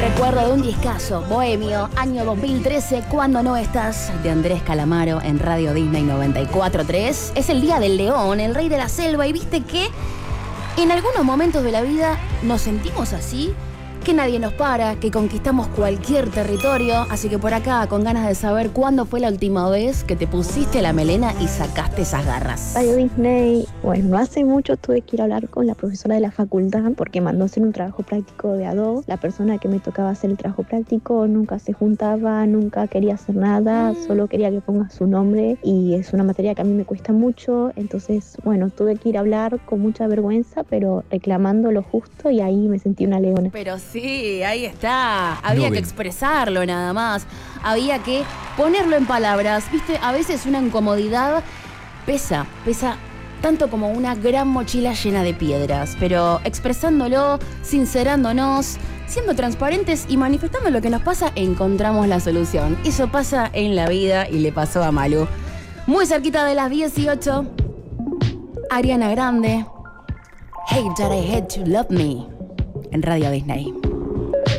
Recuerdo de un discazo, Bohemio, año 2013, Cuando no estás, de Andrés Calamaro en Radio Disney 94.3. Es el Día del León, el rey de la selva, y viste que en algunos momentos de la vida nos sentimos así, que nadie nos para, que conquistamos cualquier territorio. Así que por acá, con ganas de saber cuándo fue la última vez que te pusiste la melena y sacaste esas garras. Radio Disney, bueno, no hace mucho tuve que ir a hablar con la profesora de la facultad porque mandó hacer un trabajo práctico de A2. La persona que me tocaba hacer el trabajo práctico nunca se juntaba, nunca quería hacer nada, solo quería que ponga su nombre, y es una materia que a mí me cuesta mucho. Entonces, bueno, tuve que ir a hablar con mucha vergüenza, pero reclamando lo justo, y ahí me sentí una leona. Pero sí, ahí está. Había que expresarlo nada más. Había que ponerlo en palabras. Viste, a veces una incomodidad pesa tanto como una gran mochila llena de piedras. Pero expresándolo, sincerándonos, siendo transparentes y manifestando lo que nos pasa, encontramos la solución. Eso pasa en la vida y le pasó a Malú. Muy cerquita de las 18, Ariana Grande, Hey, That I Had to Love Me, en Radio Disney.